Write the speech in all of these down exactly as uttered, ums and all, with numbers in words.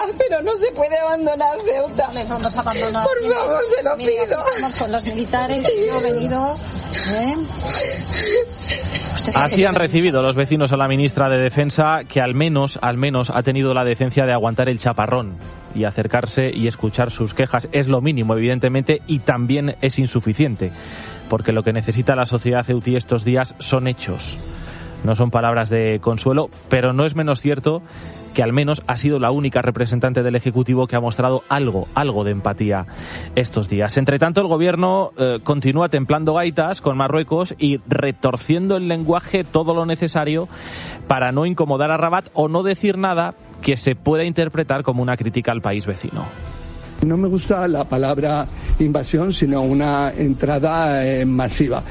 Pero no se puede abandonar Ceuta. No le vamos a abandonar. Por favor, se lo Mira, pido. Estamos con los militares, yo he venido. ¿eh? Así han recibido los vecinos a la ministra de Defensa, que al menos, al menos ha tenido la decencia de aguantar el chaparrón y acercarse y escuchar sus quejas. Es lo mínimo, evidentemente, y también es insuficiente, porque lo que necesita la sociedad ceutí estos días son hechos. No son palabras de consuelo, pero no es menos cierto que al menos ha sido la única representante del Ejecutivo que ha mostrado algo, algo de empatía estos días. Entre tanto, el Gobierno eh, continúa templando gaitas con Marruecos y retorciendo el lenguaje todo lo necesario para no incomodar a Rabat o no decir nada que se pueda interpretar como una crítica al país vecino. No me gusta la palabra invasión, sino una entrada eh, masiva.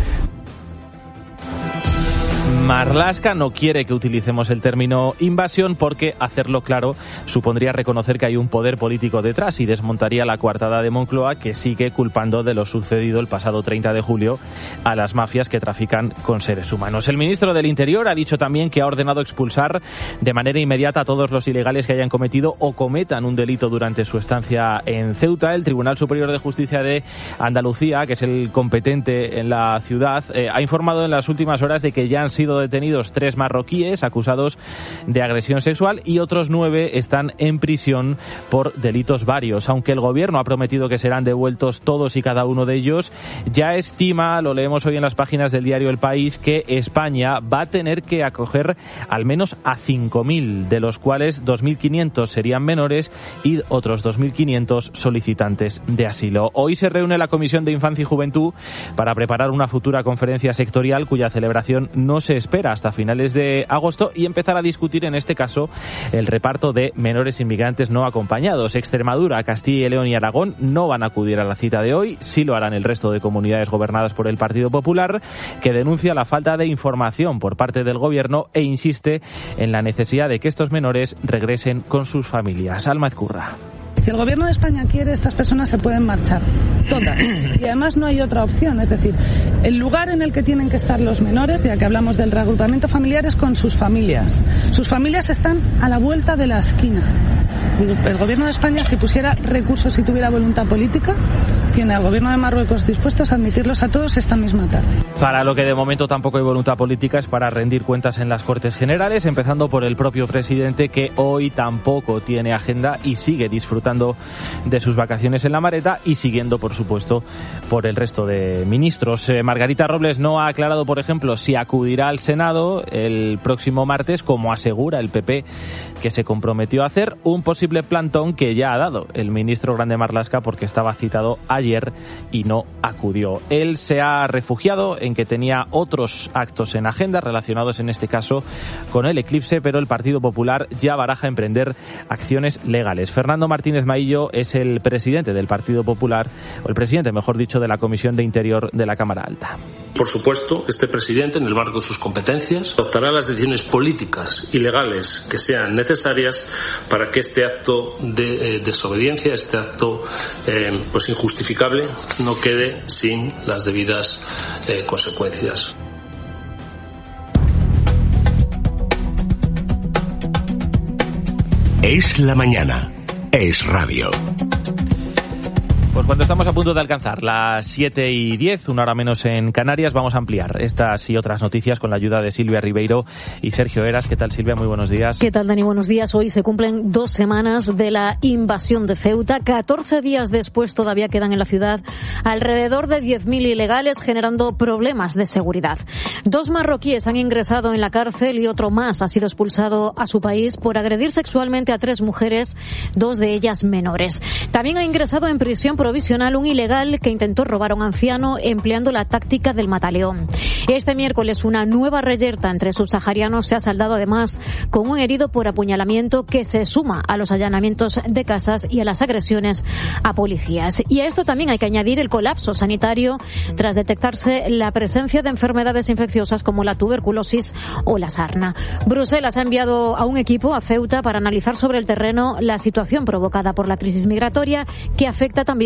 Marlaska no quiere que utilicemos el término invasión porque, hacerlo claro, supondría reconocer que hay un poder político detrás y desmontaría la coartada de Moncloa, que sigue culpando de lo sucedido el pasado treinta de julio a las mafias que trafican con seres humanos. El ministro del Interior ha dicho también que ha ordenado expulsar de manera inmediata a todos los ilegales que hayan cometido o cometan un delito durante su estancia en Ceuta. El Tribunal Superior de Justicia de Andalucía, que es el competente en la ciudad, eh, ha informado en las últimas horas de que ya han sido detenidos tres marroquíes acusados de agresión sexual y otros nueve están en prisión por delitos varios. Aunque el gobierno ha prometido que serán devueltos todos y cada uno de ellos, ya estima, lo leemos hoy en las páginas del diario El País, que España va a tener que acoger al menos a cinco mil, de los cuales dos mil quinientos serían menores y otros dos mil quinientos solicitantes de asilo. Hoy se reúne la Comisión de Infancia y Juventud para preparar una futura conferencia sectorial cuya celebración no se espera hasta finales de agosto y empezar a discutir en este caso el reparto de menores inmigrantes no acompañados. Extremadura, Castilla y León y Aragón no van a acudir a la cita de hoy, sí lo harán el resto de comunidades gobernadas por el Partido Popular, que denuncia la falta de información por parte del gobierno e insiste en la necesidad de que estos menores regresen con sus familias. Alma Ezcurra. Si el gobierno de España quiere, estas personas se pueden marchar, todas. Y además no hay otra opción, es decir, el lugar en el que tienen que estar los menores, ya que hablamos del reagrupamiento familiar, es con sus familias. Sus familias están a la vuelta de la esquina. El gobierno de España, si pusiera recursos y tuviera voluntad política, tiene al gobierno de Marruecos dispuestos a admitirlos a todos esta misma tarde. Para lo que de momento tampoco hay voluntad política es para rendir cuentas en las Cortes Generales, empezando por el propio presidente, que hoy tampoco tiene agenda y sigue disfrutando de sus vacaciones en la Mareta y siguiendo, por supuesto, por el resto de ministros. Eh, Margarita Robles no ha aclarado, por ejemplo, si acudirá al Senado el próximo martes, como asegura el P P que se comprometió a hacer, un posible plantón que ya ha dado el ministro Grande Marlaska porque estaba citado ayer y no acudió. Él se ha refugiado en que tenía otros actos en agenda relacionados en este caso con el eclipse, pero el Partido Popular ya baraja emprender acciones legales. Fernando Martínez Maillo es el presidente del Partido Popular, o el presidente, mejor dicho, de la Comisión de Interior de la Cámara Alta. Por supuesto, este presidente, en el marco de sus competencias, adoptará las decisiones políticas y legales que sean necesarias para que este acto de eh, desobediencia, este acto eh, pues injustificable, no quede sin las debidas eh, consecuencias. Es la mañana. Es radio. Pues cuando estamos a punto de alcanzar las siete y diez, una hora menos en Canarias, vamos a ampliar estas y otras noticias con la ayuda de Silvia Ribeiro y Sergio Eras. ¿Qué tal, Silvia? Muy buenos días. ¿Qué tal, Dani? Buenos días. Hoy se cumplen dos semanas de la invasión de Ceuta. catorce días después todavía quedan en la ciudad alrededor de diez mil ilegales, generando problemas de seguridad. Dos marroquíes han ingresado en la cárcel y otro más ha sido expulsado a su país por agredir sexualmente a tres mujeres, dos de ellas menores. También ha ingresado en prisión provisional un ilegal que intentó robar a un anciano empleando la táctica del mataleón. Este miércoles una nueva reyerta entre subsaharianos se ha saldado además con un herido por apuñalamiento que se suma a los allanamientos de casas y a las agresiones a policías. Y a esto también hay que añadir el colapso sanitario tras detectarse la presencia de enfermedades infecciosas como la tuberculosis o la sarna. Bruselas ha enviado a un equipo a Ceuta para analizar sobre el terreno la situación provocada por la crisis migratoria que afecta también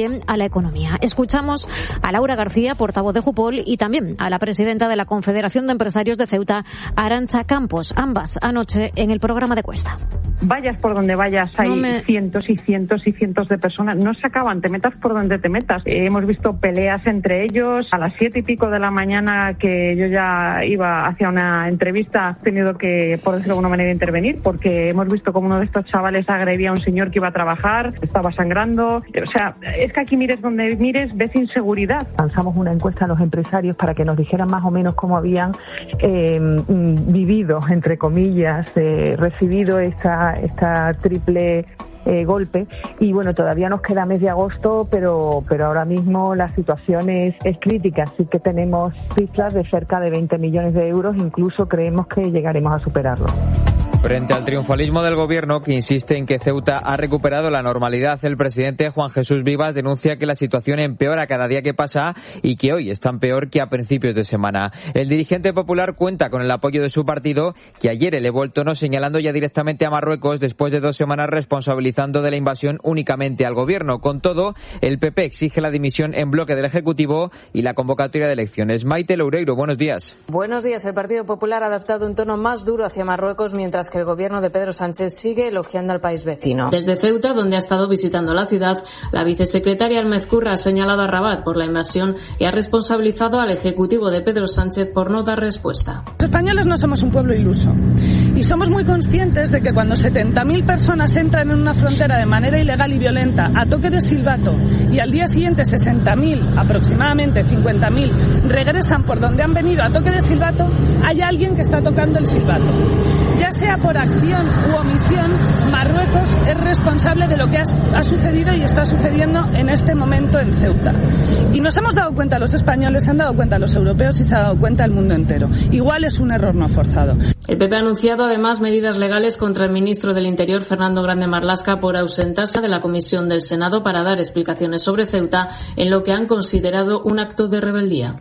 también a la economía. Escuchamos a Laura García, portavoz de Jupol, y también a la presidenta de la Confederación de Empresarios de Ceuta, Arantxa Campos, ambas anoche en el programa de Cuesta. Vayas por donde vayas, hay no me... cientos y cientos y cientos de personas, no se acaban, te metas por donde te metas. Eh, hemos visto peleas entre ellos, a las siete y pico de la mañana que yo ya iba hacia una entrevista, he tenido que, por decirlo de alguna manera, intervenir, porque hemos visto como uno de estos chavales agredía a un señor que iba a trabajar, estaba sangrando. O sea, es que aquí mires donde mires, ves inseguridad. Lanzamos una encuesta a los empresarios para que nos dijeran más o menos cómo habían eh, vivido, entre comillas, eh, recibido esta, esta triple Eh, golpe, y bueno, todavía nos queda mes de agosto, pero pero ahora mismo la situación es, es crítica, así que tenemos cifras de cerca de veinte millones de euros, incluso creemos que llegaremos a superarlo. Frente al triunfalismo del gobierno, que insiste en que Ceuta ha recuperado la normalidad, el presidente Juan Jesús Vivas denuncia que la situación empeora cada día que pasa y que hoy es tan peor que a principios de semana. El dirigente popular cuenta con el apoyo de su partido, que ayer elevó el tono señalando ya directamente a Marruecos después de dos semanas responsabilizando de la invasión únicamente al gobierno. Con todo, el P P exige la dimisión en bloque del Ejecutivo y la convocatoria de elecciones. Maite Loureiro, buenos días. Buenos días. El Partido Popular ha adoptado un tono más duro hacia Marruecos, mientras que el gobierno de Pedro Sánchez sigue elogiando al país vecino. Desde Ceuta, donde ha estado visitando la ciudad, la vicesecretaria Almezcurra ha señalado a Rabat por la invasión y ha responsabilizado al Ejecutivo de Pedro Sánchez por no dar respuesta. Los españoles no somos un pueblo iluso y somos muy conscientes de que cuando setenta mil personas entran en una frontera de manera ilegal y violenta a toque de silbato y al día siguiente sesenta mil, aproximadamente cincuenta mil, regresan por donde han venido a toque de silbato, hay alguien que está tocando el silbato. Ya sea por acción u omisión, Marruecos es responsable de lo que ha, ha sucedido y está sucediendo en este momento en Ceuta. Y nos hemos dado cuenta los españoles, se han dado cuenta los europeos y se ha dado cuenta el mundo entero. Igual es un error no forzado. El P P ha anunciado además medidas legales contra el ministro del Interior, Fernando Grande Marlaska, por ausentarse de la comisión del Senado para dar explicaciones sobre Ceuta en lo que han considerado un acto de rebeldía.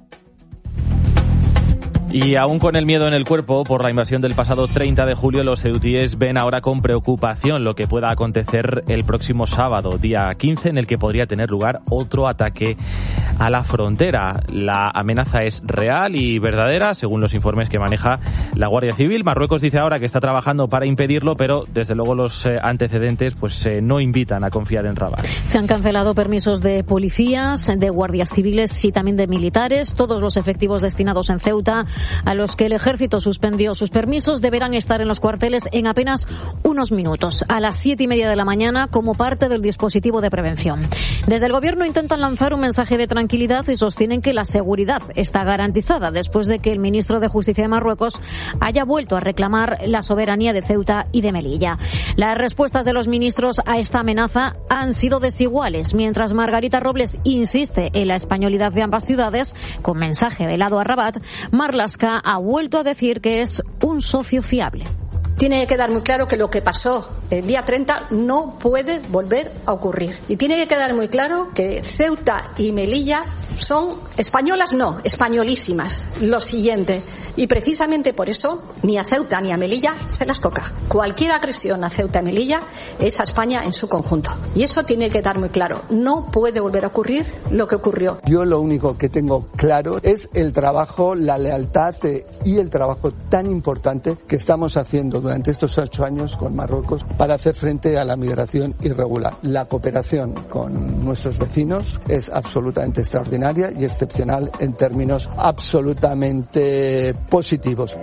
Y aún con el miedo en el cuerpo por la invasión del pasado treinta de julio, los ceutíes ven ahora con preocupación lo que pueda acontecer el próximo sábado, día quince, en el que podría tener lugar otro ataque a la frontera. La amenaza es real y verdadera, según los informes que maneja la Guardia Civil. Marruecos dice ahora que está trabajando para impedirlo, pero desde luego los eh, antecedentes pues eh, no invitan a confiar en Rabat. Se han cancelado permisos de policías, de guardias civiles y también de militares. Todos los efectivos destinados en Ceuta, a los que el ejército suspendió sus permisos, deberán estar en los cuarteles en apenas unos minutos, a las siete y media de la mañana, como parte del dispositivo de prevención. Desde el gobierno intentan lanzar un mensaje de tranquilidad y sostienen que la seguridad está garantizada después de que el ministro de Justicia de Marruecos haya vuelto a reclamar la soberanía de Ceuta y de Melilla. Las respuestas de los ministros a esta amenaza han sido desiguales. Mientras Margarita Robles insiste en la españolidad de ambas ciudades, con mensaje velado a Rabat, Marlaska ha vuelto a decir que es un socio fiable. Tiene que quedar muy claro que lo que pasó el día treinta no puede volver a ocurrir. Y tiene que quedar muy claro que Ceuta y Melilla son españolas, no, españolísimas. Lo siguiente. Y precisamente por eso ni a Ceuta ni a Melilla se las toca. Cualquier agresión a Ceuta y Melilla es a España en su conjunto. Y eso tiene que quedar muy claro. No puede volver a ocurrir lo que ocurrió. Yo lo único que tengo claro es el trabajo, la lealtad eh, y el trabajo tan importante que estamos haciendo durante estos ocho años con Marruecos para hacer frente a la migración irregular. La cooperación con nuestros vecinos es absolutamente extraordinaria y excepcional en términos absolutamente positivos.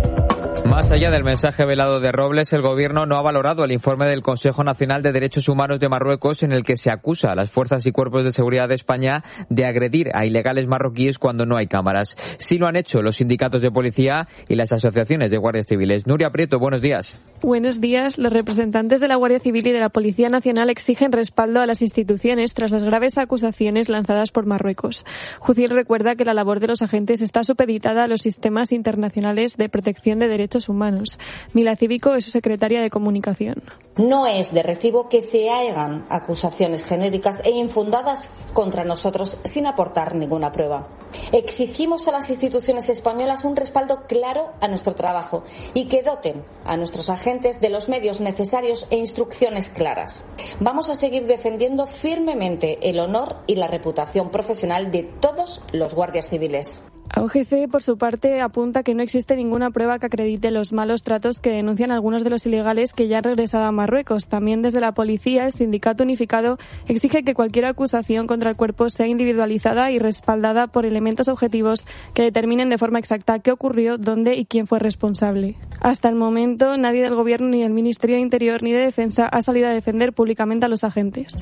Más allá del mensaje velado de Robles, el gobierno no ha valorado el informe del Consejo Nacional de Derechos Humanos de Marruecos, en el que se acusa a las fuerzas y cuerpos de seguridad de España de agredir a ilegales marroquíes cuando no hay cámaras. Sí lo han hecho los sindicatos de policía y las asociaciones de guardias civiles. Nuria Prieto, buenos días. Buenos días. Los representantes de la Guardia Civil y de la Policía Nacional exigen respaldo a las instituciones tras las graves acusaciones lanzadas por Marruecos. Juciel recuerda que la labor de los agentes está supeditada a los sistemas internacionales de protección de derechos Derechos Humanos. Mila Cívico es su secretaria de Comunicación. No es de recibo que se hagan acusaciones genéricas e infundadas contra nosotros sin aportar ninguna prueba. Exigimos a las instituciones españolas un respaldo claro a nuestro trabajo y que doten a nuestros agentes de los medios necesarios e instrucciones claras. Vamos a seguir defendiendo firmemente el honor y la reputación profesional de todos los guardias civiles. A U G C, por su parte, apunta que no existe ninguna prueba que acredite los malos tratos que denuncian algunos de los ilegales que ya han regresado a Marruecos. También desde la policía, el Sindicato Unificado exige que cualquier acusación contra el cuerpo sea individualizada y respaldada por elementos objetivos que determinen de forma exacta qué ocurrió, dónde y quién fue responsable. Hasta el momento, nadie del Gobierno, ni del Ministerio de Interior, ni de Defensa ha salido a defender públicamente a los agentes.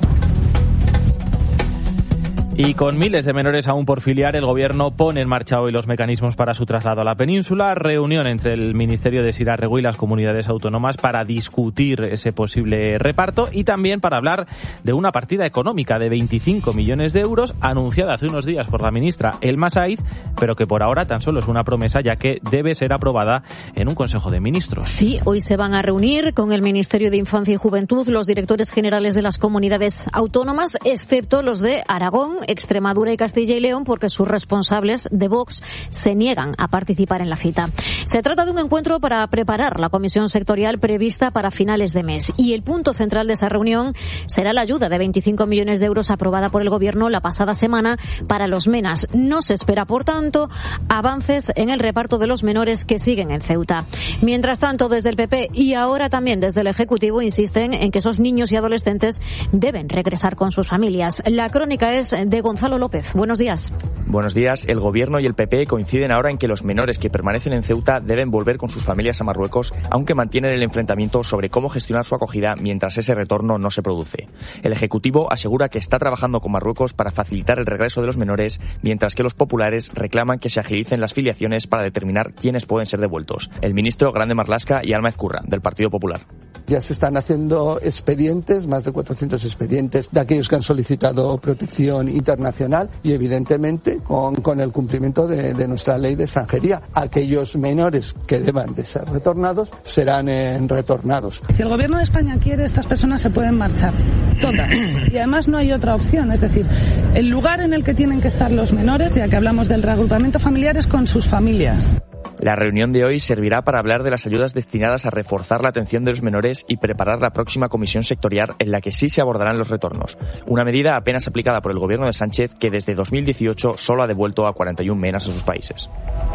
Y con miles de menores aún por filiar, el Gobierno pone en marcha hoy los mecanismos para su traslado a la península. Reunión entre el Ministerio de Sirarregui y las comunidades autónomas para discutir ese posible reparto y también para hablar de una partida económica de veinticinco millones de euros anunciada hace unos días por la ministra Elma Said, pero que por ahora tan solo es una promesa, ya que debe ser aprobada en un Consejo de Ministros. Sí, hoy se van a reunir con el Ministerio de Infancia y Juventud los directores generales de las comunidades autónomas, excepto los de Aragón, Extremadura y Castilla y León, porque sus responsables de Vox se niegan a participar en la cita. Se trata de un encuentro para preparar la comisión sectorial prevista para finales de mes y el punto central de esa reunión será la ayuda de veinticinco millones de euros aprobada por el Gobierno la pasada semana para los MENAS. No se espera, por tanto, avances en el reparto de los menores que siguen en Ceuta. Mientras tanto, desde el P P y ahora también desde el Ejecutivo insisten en que esos niños y adolescentes deben regresar con sus familias. La crónica es de Gonzalo López. Buenos días. Buenos días. El Gobierno y el P P coinciden ahora en que los menores que permanecen en Ceuta deben volver con sus familias a Marruecos, aunque mantienen el enfrentamiento sobre cómo gestionar su acogida mientras ese retorno no se produce. El Ejecutivo asegura que está trabajando con Marruecos para facilitar el regreso de los menores, mientras que los populares reclaman que se agilicen las filiaciones para determinar quiénes pueden ser devueltos. El ministro Grande Marlaska y Alma Ezcurra, del Partido Popular. Ya se están haciendo expedientes, más de cuatrocientos expedientes de aquellos que han solicitado protección internacional y evidentemente con, con el cumplimiento de, de nuestra ley de extranjería. Aquellos menores que deban de ser retornados serán eh, retornados. Si el Gobierno de España quiere, estas personas se pueden marchar, todas. Y además no hay otra opción, es decir, el lugar en el que tienen que estar los menores, ya que hablamos del reagrupamiento familiar, es con sus familias. La reunión de hoy servirá para hablar de las ayudas destinadas a reforzar la atención de los menores y preparar la próxima comisión sectorial en la que sí se abordarán los retornos. Una medida apenas aplicada por el Gobierno de Sánchez, que desde dos mil dieciocho solo ha devuelto a cuarenta y un menas a sus países.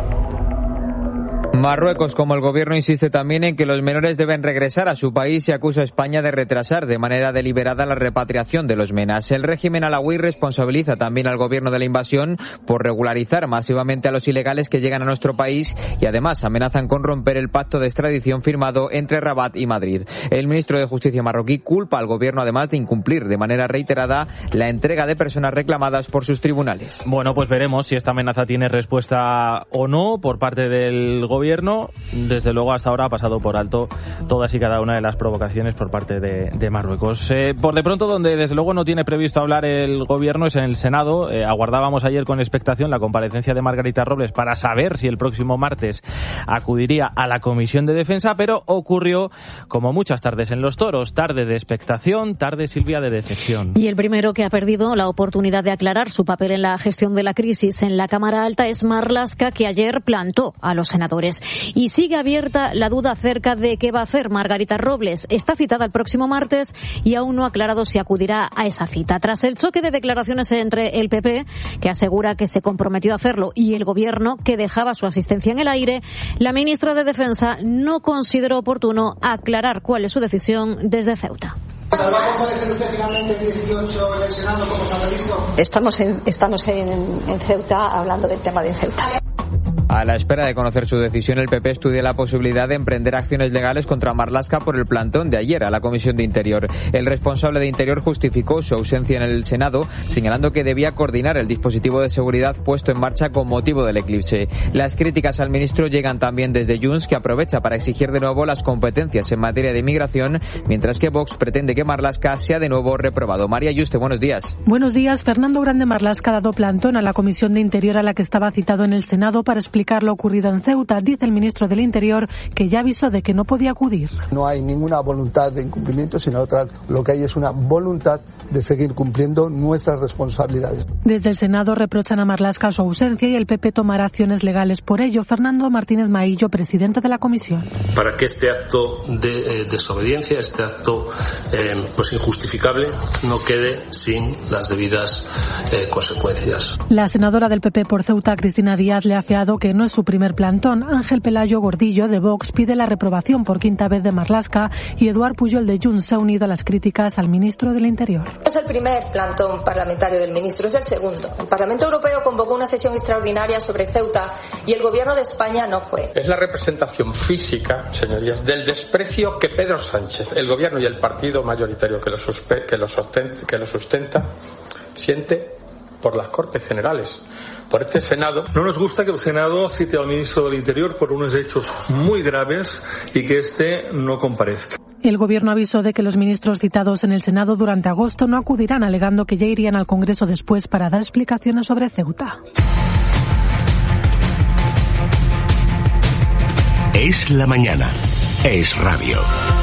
Marruecos, como el Gobierno, insiste también en que los menores deben regresar a su país y acusa a España de retrasar de manera deliberada la repatriación de los menas. El régimen alawí responsabiliza también al Gobierno de la invasión por regularizar masivamente a los ilegales que llegan a nuestro país y además amenazan con romper el pacto de extradición firmado entre Rabat y Madrid. El ministro de Justicia marroquí culpa al Gobierno además de incumplir de manera reiterada la entrega de personas reclamadas por sus tribunales. Bueno, pues veremos si esta amenaza tiene respuesta o no por parte del Gobierno. Gobierno, desde luego hasta ahora ha pasado por alto todas y cada una de las provocaciones por parte de, de Marruecos. Eh, por de pronto, donde desde luego no tiene previsto hablar el Gobierno es en el Senado. Eh, aguardábamos ayer con expectación la comparecencia de Margarita Robles para saber si el próximo martes acudiría a la Comisión de Defensa, pero ocurrió como muchas tardes en los toros, tarde de expectación, tarde, Silvia, de decepción. Y el primero que ha perdido la oportunidad de aclarar su papel en la gestión de la crisis en la Cámara Alta es Marlaska, que ayer plantó a los senadores. Y sigue abierta la duda acerca de qué va a hacer Margarita Robles. Está citada el próximo martes y aún no ha aclarado si acudirá a esa cita. Tras el choque de declaraciones entre el P P, que asegura que se comprometió a hacerlo, y el Gobierno, que dejaba su asistencia en el aire, la ministra de Defensa no consideró oportuno aclarar cuál es su decisión desde Ceuta. ¿Va a comparecer usted finalmente el dieciocho en el Senado, como se ha previsto? Estamos en, estamos en, en Ceuta hablando del tema de Ceuta. A la espera de conocer su decisión, el P P estudia la posibilidad de emprender acciones legales contra Marlaska por el plantón de ayer a la Comisión de Interior. El responsable de Interior justificó su ausencia en el Senado, señalando que debía coordinar el dispositivo de seguridad puesto en marcha con motivo del eclipse. Las críticas al ministro llegan también desde Junts, que aprovecha para exigir de nuevo las competencias en materia de inmigración, mientras que Vox pretende que Marlaska sea de nuevo reprobado. María Yuste, buenos días. Buenos días. Fernando Grande Marlaska ha dado plantón a la Comisión de Interior a la que estaba citado en el Senado para explicar explicar lo ocurrido en Ceuta. Dice el ministro del Interior que ya avisó de que no podía acudir. No hay ninguna voluntad de incumplimiento, sino otra, lo que hay es una voluntad de seguir cumpliendo nuestras responsabilidades. Desde el Senado reprochan a Marlaska su ausencia y el P P tomará acciones legales por ello. Fernando Martínez Maillo, presidente de la comisión. Para que este acto de eh, desobediencia, este acto eh, pues injustificable, no quede sin las debidas eh, consecuencias. La senadora del P P por Ceuta, Cristina Díaz, le ha afeado que no es su primer plantón. Ángel Pelayo Gordillo, de Vox, pide la reprobación por quinta vez de Marlaska y Eduard Pujol, de Junts, se ha unido a las críticas al ministro del Interior. No es el primer plantón parlamentario del ministro, es el segundo. El Parlamento Europeo convocó una sesión extraordinaria sobre Ceuta y el Gobierno de España no fue. Es la representación física, señorías, del desprecio que Pedro Sánchez, el Gobierno y el partido mayoritario que lo, suspe- que lo, sustenta, que lo sustenta siente por las Cortes Generales, por este Senado. No nos gusta que el Senado cite al ministro del Interior por unos hechos muy graves y que éste no comparezca. El Gobierno avisó de que los ministros citados en el Senado durante agosto no acudirán, alegando que ya irían al Congreso después para dar explicaciones sobre Ceuta. Es la mañana. Es radio.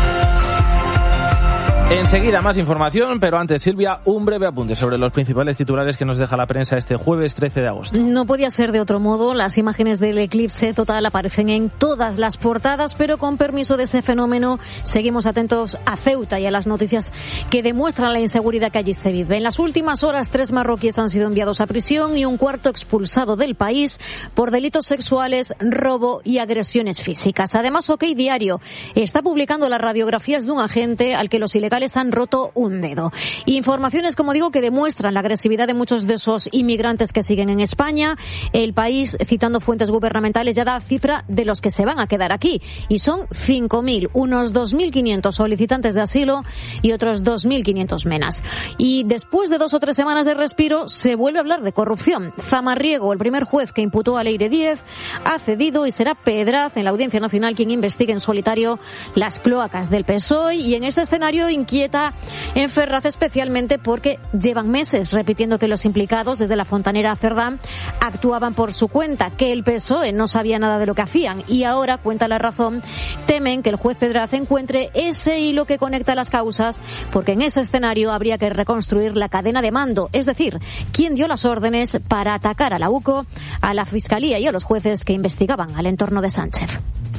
Enseguida más información, pero antes, Silvia, un breve apunte sobre los principales titulares que nos deja la prensa este jueves trece de agosto. No podía ser de otro modo. Las imágenes del eclipse total aparecen en todas las portadas, pero con permiso de ese fenómeno seguimos atentos a Ceuta y a las noticias que demuestran la inseguridad que allí se vive. En las últimas horas, tres marroquíes han sido enviados a prisión y un cuarto expulsado del país por delitos sexuales, robo y agresiones físicas. Además, OK Diario está publicando las radiografías de un agente al que los ilegales han roto un dedo. Informaciones, como digo, que demuestran la agresividad de muchos de esos inmigrantes que siguen en España. El país, citando fuentes gubernamentales, ya da cifra de los que se van a quedar aquí. Y son cinco mil, unos dos mil quinientos solicitantes de asilo y otros dos mil quinientos menas. Y después de dos o tres semanas de respiro, se vuelve a hablar de corrupción. Zamarriego, el primer juez que imputó a Leire Díez, ha cedido y será Pedraz en la Audiencia Nacional quien investigue en solitario las cloacas del P S O E. Y en este escenario inquieta en Ferraz especialmente porque llevan meses repitiendo que los implicados, desde la Fontanera a Cerdán, actuaban por su cuenta, que el P S O E no sabía nada de lo que hacían y ahora, cuenta La Razón, temen que el juez Pedraz encuentre ese hilo que conecta las causas, porque en ese escenario habría que reconstruir la cadena de mando, es decir, quién dio las órdenes para atacar a la UCO, a la Fiscalía y a los jueces que investigaban al entorno de Sánchez.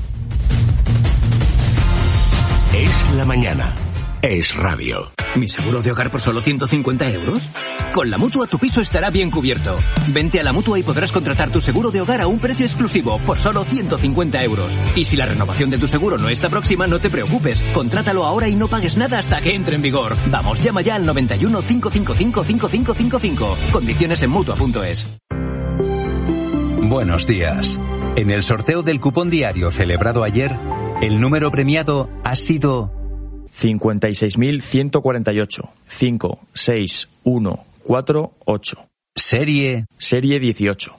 Es la mañana. Es radio. ¿Mi seguro de hogar por solo ciento cincuenta euros? Con la Mutua tu piso estará bien cubierto. Vente a la Mutua y podrás contratar tu seguro de hogar a un precio exclusivo por solo ciento cincuenta euros. Y si la renovación de tu seguro no está próxima, no te preocupes. Contrátalo ahora y no pagues nada hasta que entre en vigor. Vamos, llama ya al noventa y uno, cinco cinco cinco, cinco cinco cinco cinco. Condiciones en Mutua punto es. Buenos días. En el sorteo del cupón diario celebrado ayer, el número premiado ha sido cincuenta y seis mil ciento cuarenta y ocho. cinco seis uno cuatro ocho. Serie. Serie dieciocho.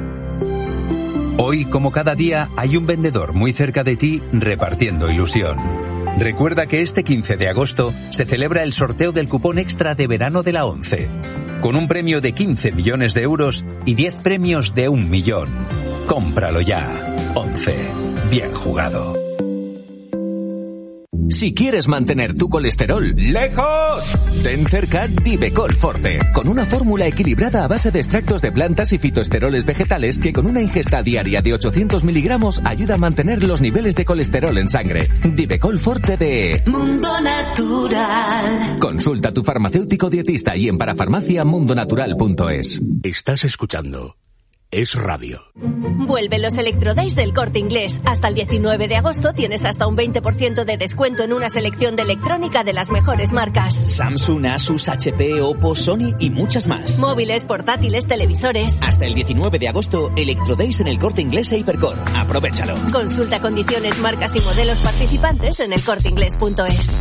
Hoy, como cada día, hay un vendedor muy cerca de ti repartiendo ilusión. Recuerda que este quince de agosto se celebra el sorteo del cupón extra de verano de la ONCE, con un premio de quince millones de euros y diez premios de un millón. Cómpralo ya. ONCE. Bien jugado. Si quieres mantener tu colesterol lejos, ten cerca Divecol Forte, con una fórmula equilibrada a base de extractos de plantas y fitoesteroles vegetales que con una ingesta diaria de ochocientos miligramos ayuda a mantener los niveles de colesterol en sangre. Divecol Forte de Mundo Natural. Consulta a tu farmacéutico dietista y en parafarmacia mundonatural punto es. Estás escuchando Es Radio. Vuelven los Electrodays del Corte Inglés. Hasta el diecinueve de agosto tienes hasta un veinte por ciento de descuento en una selección de electrónica de las mejores marcas. Samsung, Asus, H P, Oppo, Sony y muchas más. Móviles, portátiles, televisores. Hasta el diecinueve de agosto, Electrodays en el Corte Inglés e Hipercor. Aprovéchalo. Consulta condiciones, marcas y modelos participantes en el corte inglés punto es.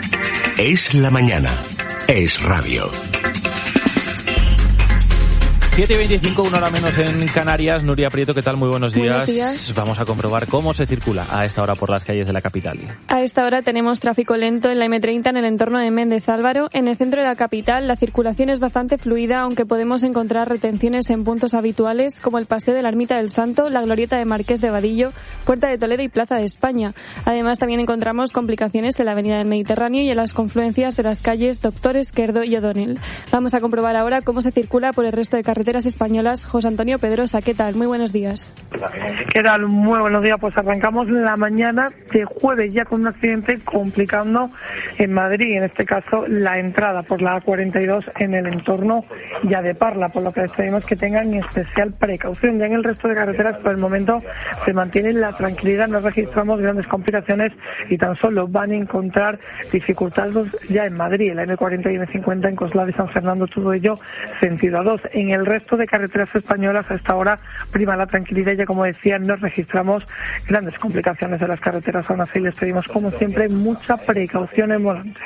Es la mañana. Es radio. siete y veinticinco, una hora menos en Canarias. Nuria Prieto, ¿qué tal? Muy buenos días. Buenos días. Vamos a comprobar cómo se circula a esta hora por las calles de la capital. A esta hora tenemos tráfico lento en la eme treinta en el entorno de Méndez Álvaro. En el centro de la capital la circulación es bastante fluida, aunque podemos encontrar retenciones en puntos habituales como el Paseo de la Ermita del Santo, la Glorieta de Marqués de Vadillo, Puerta de Toledo y Plaza de España. Además, también encontramos complicaciones en la Avenida del Mediterráneo y en las confluencias de las calles Doctor Esquerdo y O'Donnell. Vamos a comprobar ahora cómo se circula por el resto de carreteras españolas. José Antonio Pedrosa, ¿qué tal? Muy buenos días. ¿Qué tal? Muy buenos días. Pues arrancamos la mañana de jueves ya con un accidente complicando en Madrid, en este caso la entrada por la A cuarenta y dos en el entorno ya de Parla, por lo que les pedimos que tengan especial precaución. Ya en el resto de carreteras por el momento se mantiene la tranquilidad, no registramos grandes complicaciones y tan solo van a encontrar dificultades ya en Madrid, en la eme cuarenta y eme cincuenta en Coslada y San Fernando, todo ello sentido a dos. En el resto de carreteras españolas a esta hora prima la tranquilidad, ya como decía, no registramos grandes complicaciones de las carreteras. Aún así les pedimos como siempre mucha precaución en volante.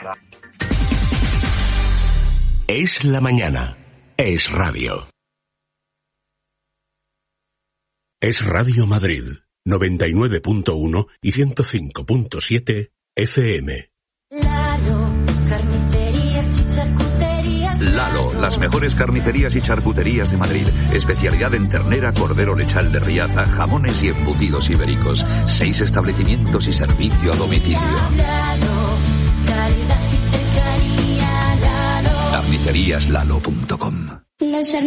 Es la mañana. Es radio. Es Radio Madrid, noventa y nueve punto uno y ciento cinco punto siete F M. Lalo, carnicerías y charcuterías. Lalo, las mejores carnicerías y charcuterías de Madrid. Especialidad en ternera, cordero lechal de Riaza, jamones y embutidos ibéricos. Seis establecimientos y servicio a domicilio. Lalo, calidad y cercanía. Lalo. carnicerías lalo punto com. Los